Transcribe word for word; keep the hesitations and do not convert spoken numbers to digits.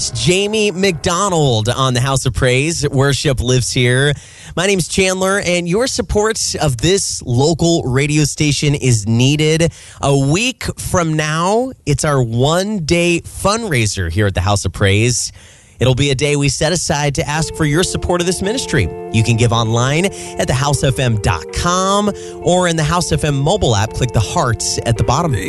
Jamie McDonald on the House of Praise. Worship lives here. My name's Chandler, and your support of this local radio station is needed. A week from now, it's our one-day fundraiser here at the House of Praise. It'll be a day we set aside to ask for your support of this ministry. You can give online at the house f m dot com or in the House F M mobile app. Click the hearts at the bottom.